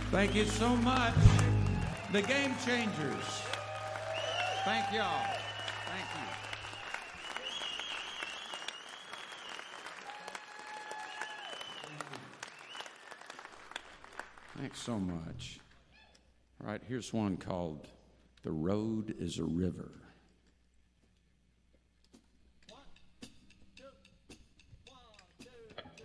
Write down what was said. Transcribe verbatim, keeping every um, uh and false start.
Thank you so much. The Game Changers. Thank y'all. Thank you. Thanks so much. All right, here's one called The Road is a River.